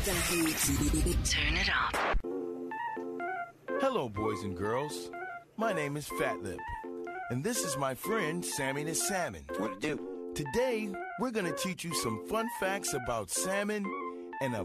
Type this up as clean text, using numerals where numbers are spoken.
The Hoot. Turn it up. Hello, boys and girls. My name is Fat Lip, and this is my friend Sammy the Salmon. What to do? Today, we're going to teach you some fun facts about salmon and a